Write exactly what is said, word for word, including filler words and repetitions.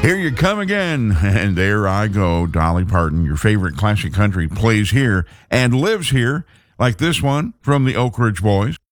Here you come again, and there I go. Dolly Parton, your favorite classic country, plays here and lives here, like this one from the Oak Ridge Boys.